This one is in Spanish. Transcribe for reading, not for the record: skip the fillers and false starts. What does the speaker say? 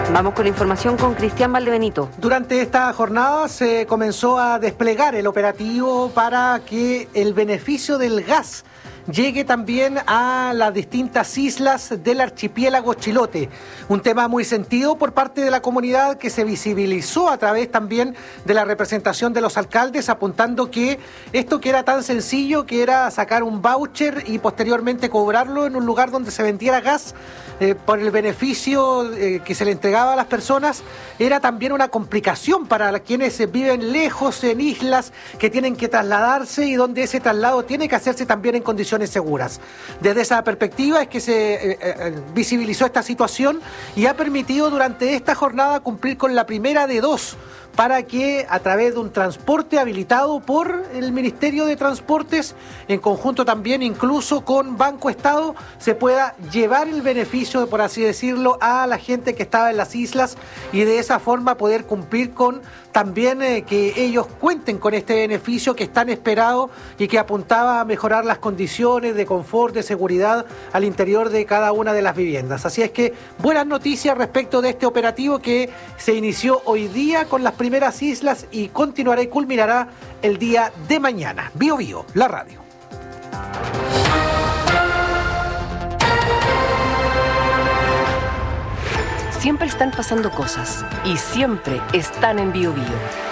Vamos con la información con Cristian Valdebenito. Durante esta jornada se comenzó a desplegar el operativo para que el beneficio del gas llegue también a las distintas islas del archipiélago Chilote. Un tema muy sentido por parte de la comunidad que se visibilizó a través también de la representación de los alcaldes, apuntando que esto que era tan sencillo, que era sacar un voucher y posteriormente cobrarlo en un lugar donde se vendiera gas por el beneficio que se le entregaba a las personas, era también una complicación para quienes viven lejos en islas que tienen que trasladarse y donde ese traslado tiene que hacerse también en condiciones seguras. Desde esa perspectiva es que se visibilizó esta situación y ha permitido durante esta jornada cumplir con la primera de dos, para que a través de un transporte habilitado por el Ministerio de Transportes, en conjunto también incluso con Banco Estado, se pueda llevar el beneficio, por así decirlo, a la gente que estaba en las islas y de esa forma poder cumplir con también que ellos cuenten con este beneficio que es tan esperado y que apuntaba a mejorar las condiciones de confort, de seguridad al interior de cada una de las viviendas. Así es que buenas noticias respecto de este operativo que se inició hoy día con las primeras islas y continuará y culminará el día de mañana. Bio Bio, la radio. Siempre están pasando cosas y siempre están en Bio Bio.